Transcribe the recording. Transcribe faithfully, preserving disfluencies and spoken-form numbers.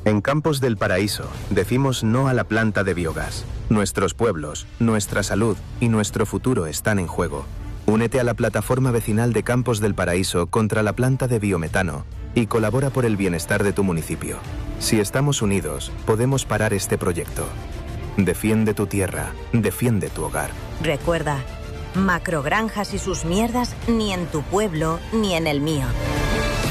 En Campos del Paraíso decimos no a la planta de biogás. Nuestros pueblos, nuestra salud y nuestro futuro están en juego. Únete a la plataforma vecinal de Campos del Paraíso contra la planta de biometano y colabora por el bienestar de tu municipio. Si estamos unidos, podemos parar este proyecto. Defiende tu tierra, defiende tu hogar. Recuerda, macrogranjas y sus mierdas ni en tu pueblo ni en el mío.